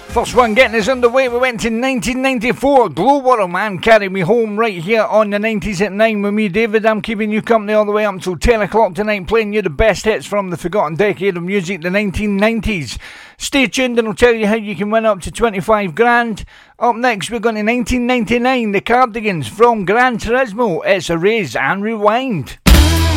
First one getting us underway, we went to 1994. Glowworm Man, Carry Me Home, right here on the 90s at 9 with me, David. I'm keeping you company all the way up until 10 o'clock tonight, playing you the best hits from the forgotten decade of music, the 1990s. Stay tuned and I'll tell you how you can win up to 25 grand. Up next, we're going to 1999, the Cardigans from Gran Turismo. It's a Raise and Rewind.